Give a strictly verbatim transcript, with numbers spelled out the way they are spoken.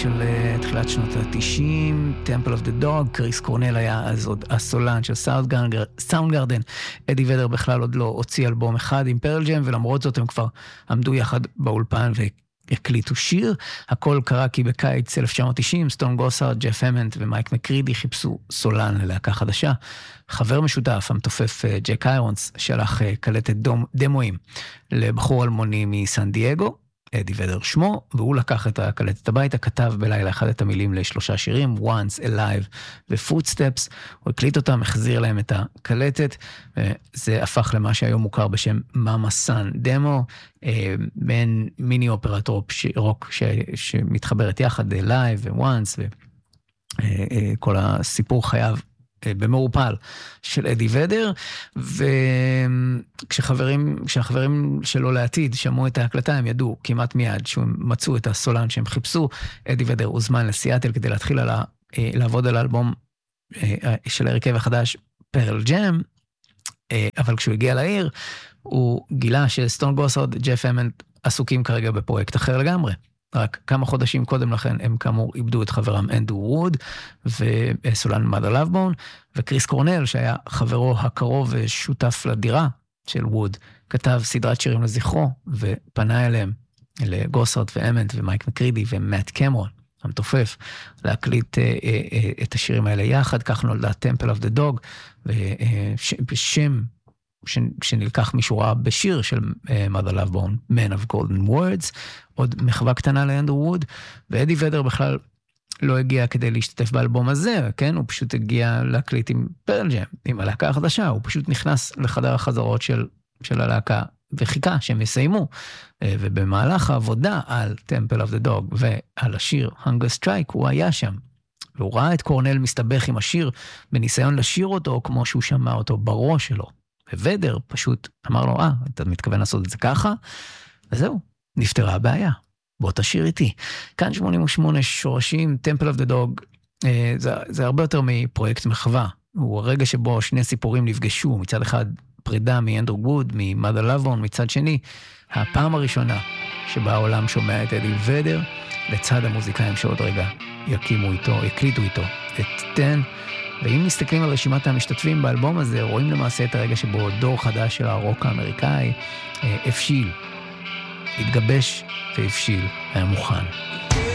של uh, תחילת שנות ה-תשעים, Temple of the Dog, קריס קורנל היה אז עוד הסולן של סאונדגרדן, אדי ודר בכלל עוד לא הוציא אלבום אחד עם פרל ג'ם, ולמרות זאת הם כבר עמדו יחד באולפן והקליטו שיר. הכל קרה כי בקיץ אלף תשע מאות תשעים, סטון גוסארד, ג'ף המנט ומייק מקרידי חיפשו סולן ללהקה חדשה. חבר משותף, המתופף ג'ק איירונס, שלח קלטת דמואים לבחור אלמוני מסן דייגו, אדי ודר שמו, והוא לקח את הקלטת הביתה, כתב בלילה אחד את המילים לשלושה שירים, Once, Alive ו-Footsteps, הוא הקליט אותם, החזיר להם את הקלטת, וזה הפך למה שהיום מוכר בשם Mama Son דמו, בין מיני אופרת רוק ש- שמתחברת יחד, Alive ו-Once, וכל הסיפור חייו במעופל של אדי ודר, וכשחברים, כשהחברים שלו לעתיד שמעו את ההקלטה, הם ידעו כמעט מיד שהם מצאו את הסולן שהם חיפשו. אדי ודר הוזמן לסיאטל כדי להתחיל על ה, לעבוד על האלבום של הרכב החדש, פרל ג'ם, אבל כשהוא הגיע לעיר, הוא גילה שסטון גוסארד, ג'ף המנט, עסוקים כרגע בפרויקט אחר לגמרי. רק כמה חודשים קודם לכן הם כאמור איבדו את חברם אנדרו ווד וסולן מאדר לאבבון, וקריס קורנל שהיה חברו הקרוב ושותף לדירה של ווד, כתב סדרת שירים לזכרו ופנה אליהם, לגוסארד ואמנט ומייק מקרידי ומאט קמרון המתופף, להקליט את השירים האלה יחד. כך נולדה Temple of the Dog, בשם שנלקח משורה בשיר של Mother Love Bone, Man of Golden Words, עוד מחווה קטנה לאנדרו ווד, ואדי ודר בכלל לא הגיע כדי להשתתף באלבום הזה, כן? הוא פשוט הגיע להקליט עם פרל ג'ם, עם הלהקה החדשה, הוא פשוט נכנס לחדר החזרות של, של הלהקה, וחיכה שהם יסיימו, ובמהלך העבודה על Temple of the Dog, ועל השיר Hunger Strike, הוא היה שם, והוא ראה את קורנל מסתבך עם השיר, בניסיון לשיר אותו, כמו שהוא שמע אותו בראש שלו. ווודר פשוט אמר לו, אה, אתה מתכוון לעשות את זה ככה? וזהו, נפתרה הבעיה. בוא תשאיר איתי. כאן שמונים ושמונה שורשים, Temple of the Dog, אה, זה, זה הרבה יותר מפרויקט מחווה. הוא הרגע שבו שני סיפורים נפגשו, מצד אחד פרידה מאנדרו ווד, ממאדר לאבבון, מצד שני, הפעם הראשונה שבה העולם שומע את אדי ודר, לצד המוזיקאים שעוד רגע יקימו איתו, יקליטו איתו את תן, ואם מסתכלים על רשימת המשתתפים באלבום הזה, רואים למעשה את הרגע שבו דור חדש של הרוק האמריקאי הפשיל, התגבש והפשיל, היה מוכן.